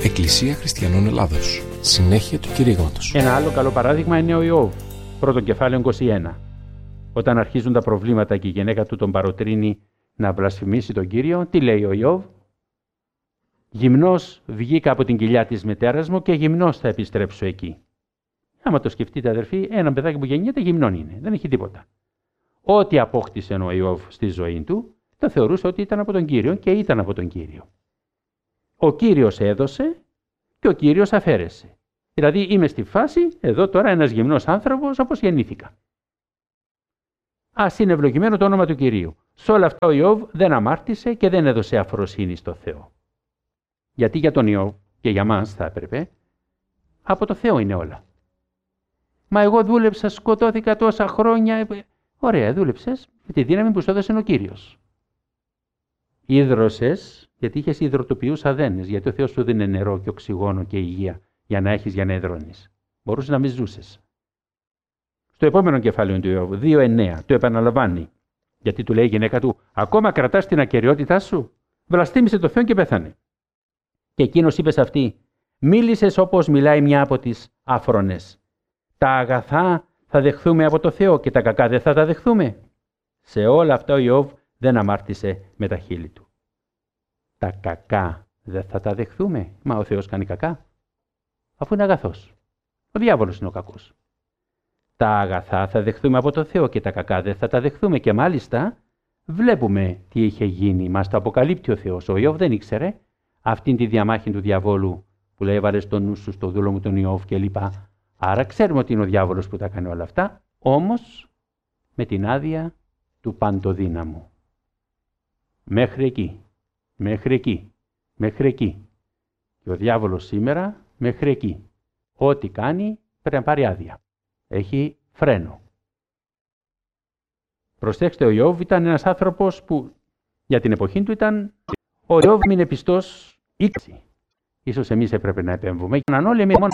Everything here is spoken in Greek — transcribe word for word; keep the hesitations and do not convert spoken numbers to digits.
Εκκλησία Χριστιανών Ελλάδος. Συνέχεια του κηρύγματος. Ένα άλλο καλό παράδειγμα είναι ο Ιώβ, πρώτο κεφάλαιο είκοσι ένα. Όταν αρχίζουν τα προβλήματα και η γυναίκα του τον παροτρύνει να βλασφημίσει τον Κύριο, τι λέει ο Ιώβ? Γυμνός βγήκα από την κοιλιά της μητέρας μου και γυμνός θα επιστρέψω εκεί. Άμα το σκεφτείτε, αδερφοί, ένα παιδάκι που γεννιέται γυμνόν είναι, δεν έχει τίποτα. Ό,τι απόκτησε ο Ιώβ στη ζωή του, το θεωρούσε ότι ήταν από τον Κύριο και ήταν από τον Κύριο. Ο Κύριος έδωσε και ο Κύριος αφαίρεσε. Δηλαδή είμαι στη φάση, εδώ τώρα ένας γυμνός άνθρωπος όπως γεννήθηκα. Ας είναι ευλογημένο το όνομα του Κυρίου. Σε όλα αυτά ο Ιώβ δεν αμάρτησε και δεν έδωσε αφροσύνη στο Θεό. Γιατί για τον Ιώβ και για μας θα έπρεπε, από το Θεό είναι όλα. Μα εγώ δούλεψα, σκοτώθηκα τόσα χρόνια. Ωραία, δούλεψες με τη δύναμη που σου έδωσε ο Κύριος. Ίδρωσες γιατί είχες υδροτοποιούς αδένες, γιατί ο Θεός σου δίνει νερό και οξυγόνο και υγεία για να έχεις για να υδρώνεις. Μπορούσες να μην ζούσες. Στο επόμενο κεφάλαιο του Ιώβ, δύο εννέα, το επαναλαμβάνει. Γιατί του λέει η γυναίκα του, ακόμα κρατάς την ακεραιότητά σου? Βλαστήμησε το Θεό και πέθανε. Και εκείνος είπε σε αυτή, μίλησες όπως μιλάει μια από τις άφρονες. Τα αγαθά θα δεχθούμε από το Θεό και τα κακά δεν θα τα δεχθούμε. Σε όλα αυτά ο Ιώβ δεν αμάρτησε με τα χείλη του. Τα κακά δεν θα τα δεχθούμε. Μα ο Θεός κάνει κακά. Αφού είναι αγαθός. Ο διάβολος είναι ο κακός. Τα αγαθά θα δεχθούμε από το Θεό και τα κακά δεν θα τα δεχθούμε. Και μάλιστα βλέπουμε τι είχε γίνει. Μας το αποκαλύπτει ο Θεός. Ο Ιώβ δεν ήξερε αυτήν τη διαμάχη του διαβόλου που λέει έβαλε στο νου σου στο δούλο μου τον Ιώβ και λοιπά. Άρα ξέρουμε ότι είναι ο διάβολος που τα κάνει όλα αυτά. Όμως με την άδεια του παντοδύναμου. Μέχρι εκεί. Μέχρι εκεί, μέχρι εκεί. Και ο διάβολος σήμερα μέχρι εκεί. Ό,τι κάνει πρέπει να πάρει άδεια. Έχει φρένο. Προσέξτε, ο Ιώβ ήταν ένας άνθρωπος που για την εποχή του ήταν... Ο Ιώβ είναι πιστός ήξη. Ίσως εμείς έπρεπε να επέμβουμε. Και να όλοι εμείς μόνο